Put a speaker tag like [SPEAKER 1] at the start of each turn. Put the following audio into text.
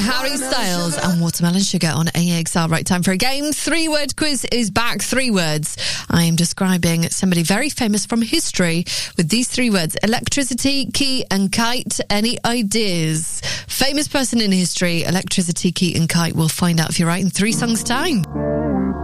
[SPEAKER 1] Harry Styles and Watermelon Sugar on AXR. Right, time for a game. 3-word quiz is back. 3 words. I am describing somebody very famous from history with these 3 words: electricity, key and kite. Any ideas? Famous person in history, electricity, key and kite. We'll find out if you're right in 3 songs' time.